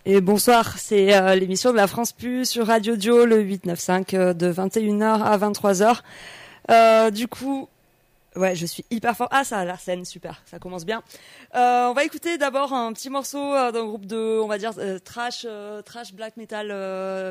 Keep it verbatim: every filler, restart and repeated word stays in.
Et bonsoir, c'est euh, l'émission de la France Pu sur Radio Dio, le huit neuf cinq euh, de vingt et une heures à vingt-trois heures. Euh, du coup, ouais, je suis hyper fort. Ah, ça a l'air scène, super, ça commence bien. Euh, on va écouter d'abord un petit morceau euh, d'un groupe de, on va dire, euh, trash, euh, trash black metal. Euh,